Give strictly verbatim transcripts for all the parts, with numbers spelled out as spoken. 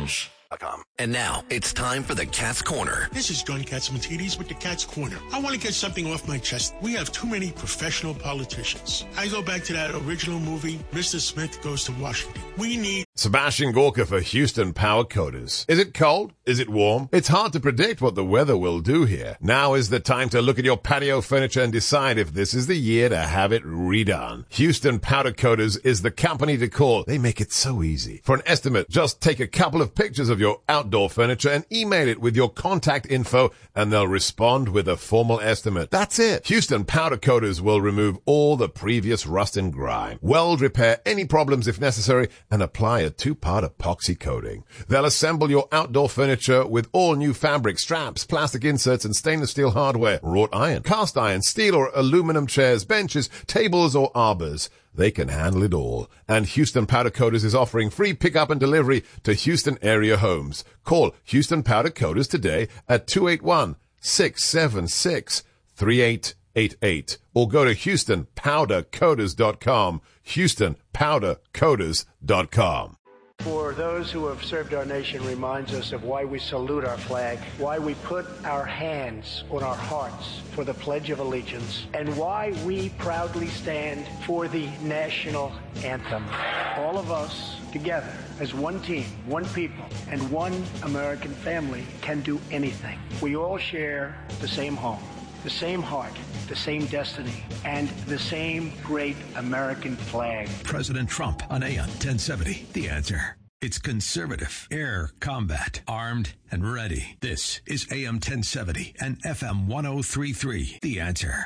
Lounge. And now, it's time for the Cat's Corner. This is John Catsimatidis with the Cat's Corner. I want to get something off my chest. We have too many professional politicians. I go back to that original movie, Mister Smith Goes to Washington. We need... Sebastian Gorka for Houston Power Coaters. Is it cold? Is it warm? It's hard to predict what the weather will do here. Now is the time to look at your patio furniture and decide if this is the year to have it redone. Houston Powder Coaters is the company to call. They make it so easy. For an estimate, just take a couple of pictures of your outdoor furniture and email it with your contact info, and they'll respond with a formal estimate. That's it. Houston Powder Coaters will remove all the previous rust and grime, weld repair any problems if necessary, and apply a two-part epoxy coating. They'll assemble your outdoor furniture with all new fabric, straps, plastic inserts, and stainless steel hardware, wrought iron, cast iron, steel or aluminum chairs, benches, tables, or arbors. They can handle it all. And Houston Powder Coaters is offering free pickup and delivery to Houston area homes. Call Houston Powder Coaters today at two eight one, six seven six, three eight eight eight or go to houston powder coaters dot com, houston powder coaters dot com. For those who have served our nation reminds us of why we salute our flag, why we put our hands on our hearts for the Pledge of Allegiance, and why we proudly stand for the national anthem. All of us together as one team, one people, and one American family can do anything. We all share the same home, the same heart, the same destiny, and the same great American flag. President Trump on A M ten seventy. The Answer. It's conservative, air combat, armed and ready. This is A M ten seventy and F M ten thirty-three. The Answer.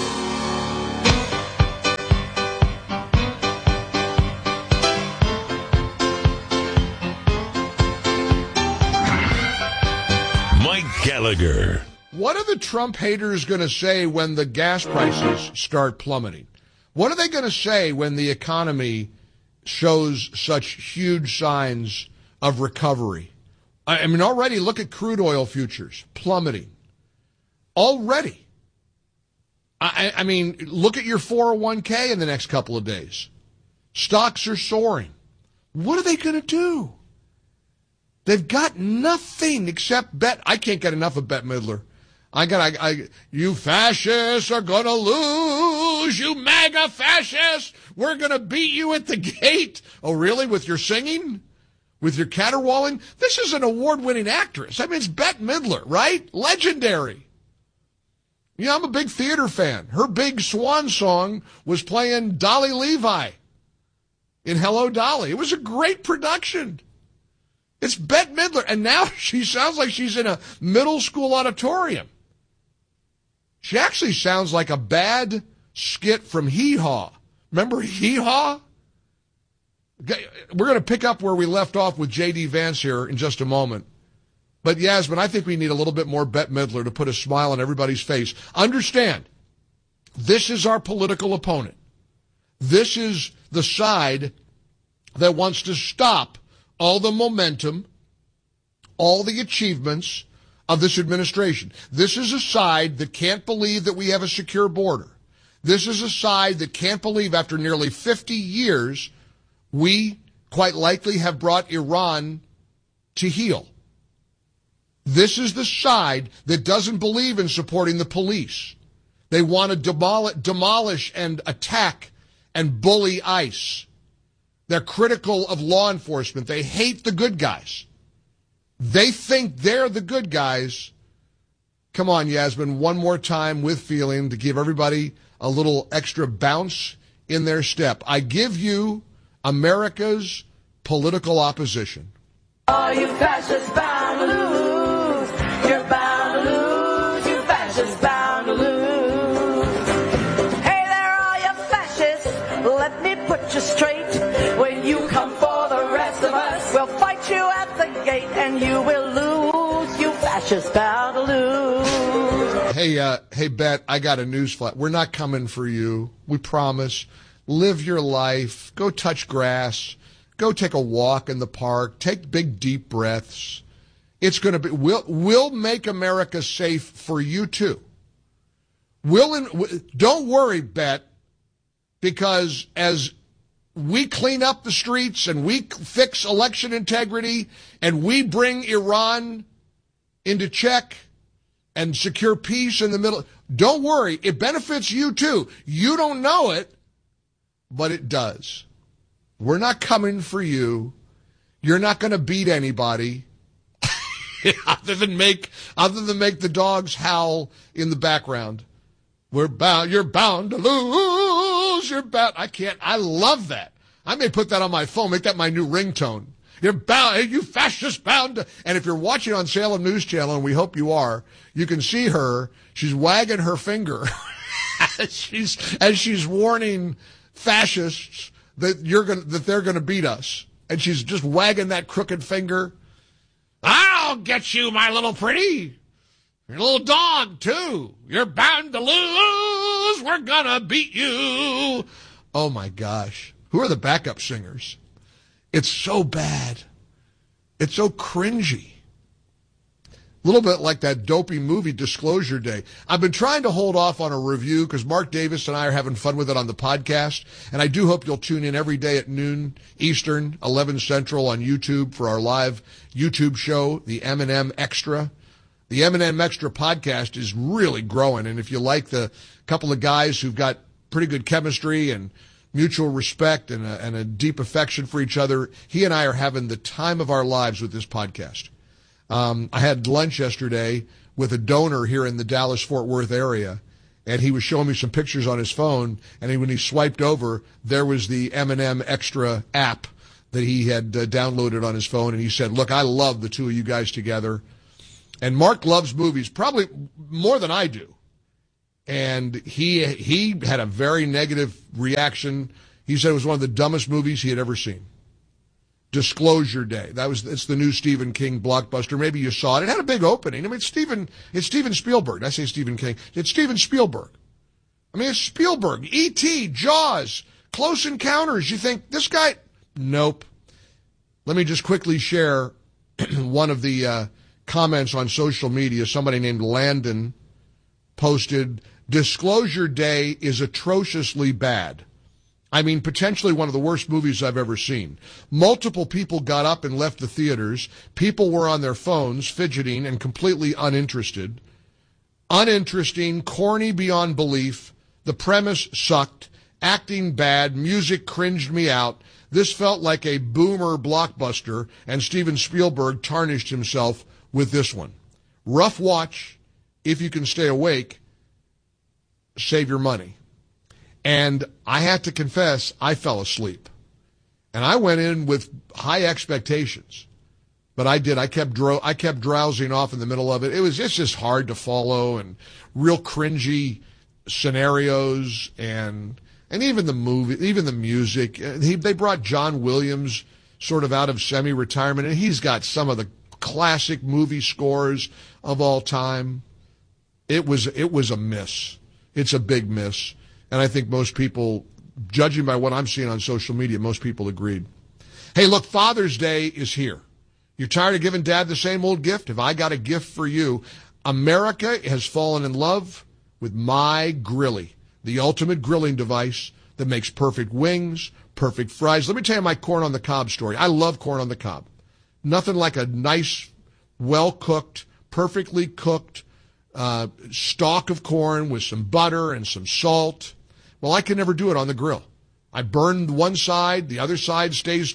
Mike Gallagher. What are the Trump haters going to say when the gas prices start plummeting? What are they going to say when the economy shows such huge signs of recovery? I mean, already look at crude oil futures plummeting. Already. I, I mean, look at your four oh one k in the next couple of days. Stocks are soaring. What are they going to do? They've got nothing except bet. I can't get enough of Bette Midler. I got, I, I, you fascists are gonna lose, you MAGA fascists. We're gonna beat you at the gate. Oh, really? With your singing? With your caterwauling? This is an award-winning actress. I mean, it's Bette Midler, right? Legendary. You know, I'm a big theater fan. Her big swan song was playing Dolly Levi in Hello, Dolly. It was a great production. It's Bette Midler, and now she sounds like she's in a middle school auditorium. She actually sounds like a bad skit from Hee Haw. Remember Hee Haw? We're going to pick up where we left off with J D. Vance here in just a moment. But Yasmin, I think we need a little bit more Bette Midler to put a smile on everybody's face. Understand, this is our political opponent. This is the side that wants to stop all the momentum, all the achievements of this administration. This is a side that can't believe that we have a secure border. This is a side that can't believe after nearly fifty years, we quite likely have brought Iran to heel. This is the side that doesn't believe in supporting the police. They want to demolish, demolish and attack and bully ICE. They're critical of law enforcement. They hate the good guys. They think they're the good guys. Come on, Yasmin, one more time with feeling to give everybody a little extra bounce in their step. I give you America's political opposition. Oh, you fascists bound to lose. You're bound to lose. You fascists bound to lose. Hey there, all you fascists. Let me put you straight. When you come for the rest of us, we'll fight you at the gate and you will lose. You fascists bound to lose. Hey, uh, hey, Bet, I got a news flash. We're not coming for you. We promise. Live your life. Go touch grass. Go take a walk in the park. Take big, deep breaths. It's going to be, we'll, we'll make America safe for you too. We'll, don't worry, Bet, because as we clean up the streets and we fix election integrity and we bring Iran into check and secure peace in the middle, don't worry, it benefits you too. You don't know it, but it does. We're not coming for you. You're not going to beat anybody other than make other than make the dogs howl in the background. We're bound. You're bound to lose. You're bound. I can't. I love that. I may put that on my phone. Make that my new ringtone. You're bound. You fascist bound to. And if you're watching on Salem News Channel, and we hope you are, you can see her. She's wagging her finger. she's as she's warning fascists that you're going that they're going to beat us. And she's just wagging that crooked finger. I'll get you, my little pretty. Your little dog, too. You're bound to lose. We're gonna beat you. Oh, my gosh. Who are the backup singers? It's so bad. It's so cringy. A little bit like that dopey movie Disclosure Day. I've been trying to hold off on a review because Mark Davis and I are having fun with it on the podcast. And I do hope you'll tune in every day at noon Eastern, eleven Central on YouTube for our live YouTube show, the M and M Extra. The M and M Extra podcast is really growing. And if you like the couple of guys who've got pretty good chemistry and mutual respect and a, and a deep affection for each other, he and I are having the time of our lives with this podcast. Um, I had lunch yesterday with a donor here in the Dallas-Fort Worth area, and he was showing me some pictures on his phone, and he, when he swiped over, there was the M and M Extra app that he had uh, downloaded on his phone, and he said, look, I love the two of you guys together. And Mark loves movies probably more than I do. And he he had a very negative reaction. He said it was one of the dumbest movies he had ever seen. Disclosure Day. That was it's the new Stephen King blockbuster. Maybe you saw it. It had a big opening. I mean, it's Stephen it's Steven Spielberg. I say Stephen King. It's Steven Spielberg. I mean, it's Spielberg. E T, Jaws, Close Encounters. You think this guy? Nope. Let me just quickly share one of the uh, comments on social media. Somebody named Landon posted, Disclosure Day is atrociously bad. I mean, potentially one of the worst movies I've ever seen. Multiple people got up and left the theaters. People were on their phones, fidgeting and completely uninterested. Uninteresting, corny beyond belief. The premise sucked. Acting bad. Music cringed me out. This felt like a boomer blockbuster, and Steven Spielberg tarnished himself with this one. Rough watch. If you can stay awake, save your money. And I have to confess, I fell asleep. And I went in with high expectations. But I did. I kept dro- I kept drowsing off in the middle of it. It was it's just hard to follow and real cringy scenarios and and even the movie, even the music. He, they brought John Williams sort of out of semi-retirement, and he's got some of the classic movie scores of all time. It was it was a miss. It's a big miss. And I think most people, judging by what I'm seeing on social media, most people agreed. Hey, look, Father's Day is here. You're tired of giving Dad the same old gift? Have I got a gift for you? America has fallen in love with My Grilly, the ultimate grilling device that makes perfect wings, perfect fries. Let me tell you my corn on the cob story. I love corn on the cob. Nothing like a nice, well-cooked, perfectly cooked uh, stalk of corn with some butter and some salt. Well, I can never do it on the grill. I burn one side, the other side stays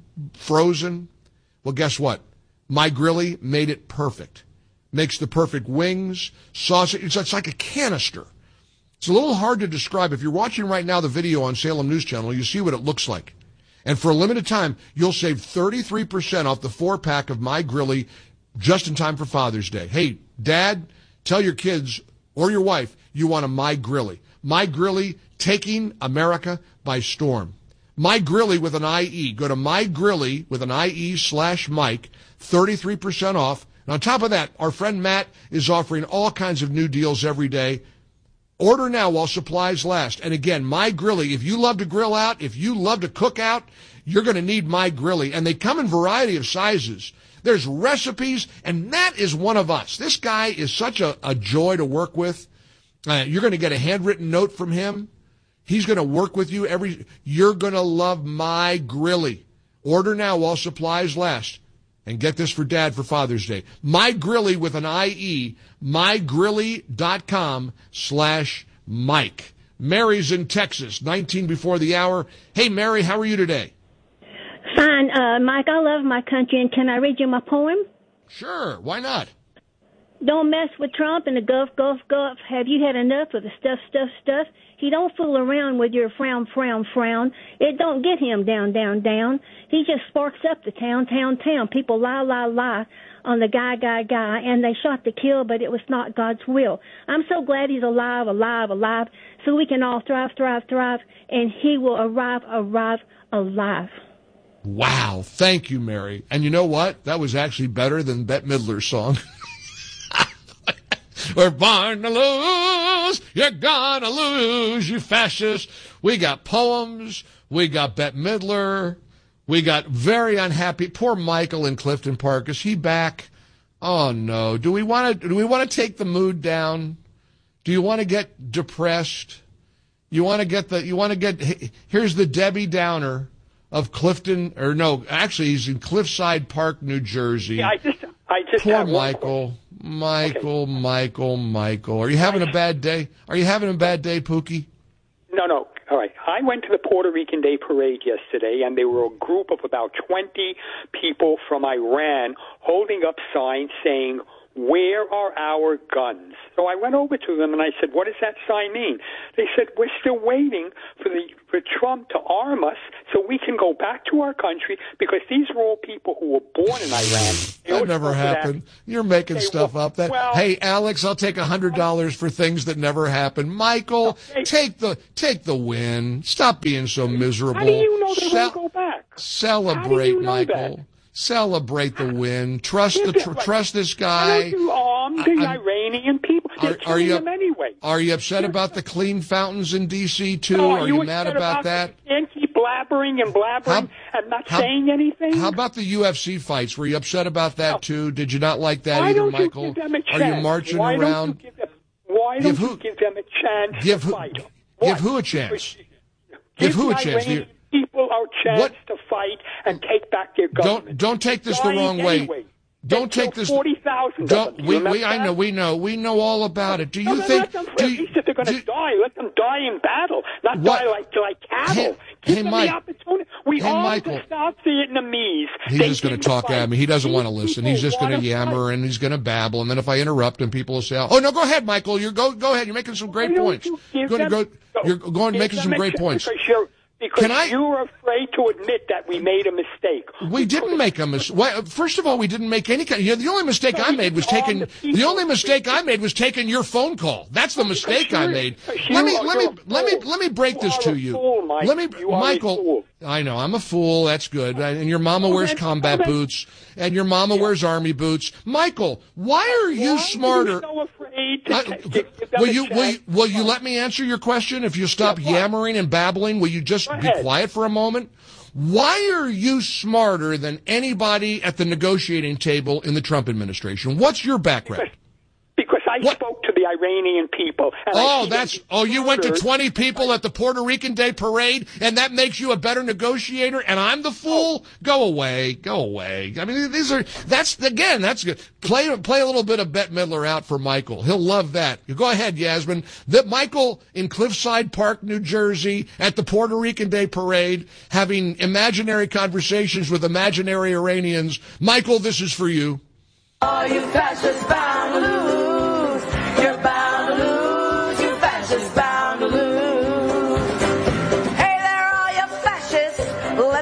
frozen. Well, guess what? My Grilly made it perfect. Makes the perfect wings, sausage. It's, it's like a canister. It's a little hard to describe. If you're watching right now the video on Salem News Channel, you see what it looks like. And for a limited time, you'll save thirty-three percent off the four-pack of My Grilly just in time for Father's Day. Hey, Dad, tell your kids or your wife you want a My Grilly. My Grilly taking America by storm. My Grilly with an I E. Go to My Grilly with an I E slash Mike, thirty-three percent off. And on top of that, our friend Matt is offering all kinds of new deals every day. Order now while supplies last. And again, My Grilly, if you love to grill out, if you love to cook out, you're going to need My Grilly. And they come in a variety of sizes. There's recipes, and Matt is one of us. This guy is such a, a joy to work with. Uh, you're going to get a handwritten note from him. He's going to work with you every. You're going to love My Grilly. Order now while supplies last. And get this for Dad for Father's Day. My Grilly with an I E, mygrilly.com slash Mike. Mary's in Texas, nineteen before the hour. Hey, Mary, how are you today? Fine, uh, Mike, I love my country, and can I read you my poem? Sure, why not? Don't mess with Trump and the Gulf, Gulf, Gulf. Have you had enough of the stuff, stuff, stuff? He don't fool around with your frown, frown, frown. It don't get him down, down, down. He just sparks up the town, town, town. People lie, lie, lie on the guy, guy, guy, and they shot to kill, but it was not God's will. I'm so glad he's alive, alive, alive, so we can all thrive, thrive, thrive, and he will arrive, arrive, alive. Wow, thank you, Mary. And you know what? That was actually better than Bette Midler's song. We're born to lose, you're gonna lose, you fascist. We got poems, we got Bette Midler, we got very unhappy. Poor Michael in Clifton Park. Is he back? Oh no. Do we want to? Do we want to take the mood down? Do you want to get depressed? You want to get the? You want to get? Here's the Debbie Downer of Clifton, or no, actually he's in Cliffside Park, New Jersey. Yeah, I just, I just. Poor have Michael. Michael, okay. Michael, Michael. Are you having a bad day? Are you having a bad day, Pookie? No, no. All right. I went to the Puerto Rican Day Parade yesterday, and there were a group of about twenty people from Iran holding up signs saying, "Where are our guns?" So I went over to them and I said, "What does that sign mean?" They said, "We're still waiting for the for Trump to arm us so we can go back to our country because these are all people who were born in Iran." That never happened. That. You're making they stuff were, up. That well, hey, Alex, I'll take a hundred dollars for things that never happened. Michael, okay. take the take the win. Stop being so miserable. How do you know they Ce- won't go back? Celebrate, you know Michael. That? Celebrate the win. Trust yeah, the tr- trust this guy. Why don't you arm the I, Iranian people? They're are, killing are you, them anyway. Are you upset They're, about the clean fountains in D C too? No, are, are you, you mad about, about that? And keep blabbering and blabbering how, and not how, saying anything. How about the U F C fights? Were you upset about that no. too? Did you not like that why either, don't Michael? You give them a chance? Are you marching why around? Don't you give them, why don't who, you give them a chance give to who, fight? Give what? who a chance? Give, give who a the chance? Iranian people a chance what? to fight and take back their government. Don't don't take this the wrong anyway. way. Don't they take this. Forty thousand. Don't do we? we I know. We know. We know all about it. Do you no, think? Let them, do at you, least if they're going to die, let them die in battle, not what? die like like cattle. Hey, Give hey, them Mike. the opportunity. We hey, armed Michael. the South Vietnamese. He's they just going to didn't talk fight. at me. He doesn't These want to listen. He's just going to yammer fight. and he's going to babble. And then if I interrupt him, people will say, "Oh no, go ahead, Michael. You're go go ahead. You're making some great Why don't points. you You're give going to them- go. You're going give making some them a great chance points." Because you're, because Can I- you're afraid to admit that we made a mistake. We didn't make a mistake. Well, first of all, we didn't make any kind. You know, the only mistake No, I we made was armed taking. the people. The only mistake I made was taking your phone call. That's the mistake I you're- made. because Let me you are- let me you're a let me fool. let me break You this are to a you. fool, Mike. Let me, You are a Michael. fool. I know I'm a fool. That's good. And your mama wears then- combat well, then- boots, and your mama wears army boots. Michael, why are you Why smarter? Are you so afraid to I- t- give them will a you will chance? you, will you let me answer your question? If you stop Yeah, what? yammering and babbling, will you just Go be ahead. quiet for a moment? Why are you smarter than anybody at the negotiating table in the Trump administration? What's your background? Because I What? spoke to the Iranian people. And I Oh, see that's them oh, you went to murdered. twenty people at the Puerto Rican Day Parade, and that makes you a better negotiator, and I'm the fool? Go away, go away. I mean, these are that's again, that's good. Play play a little bit of Bette Midler out for Michael. He'll love that. You go ahead, Yasmin. That Michael in Cliffside Park, New Jersey, at the Puerto Rican Day Parade, having imaginary conversations with imaginary Iranians. Michael, this is for you. Are you fascist bound?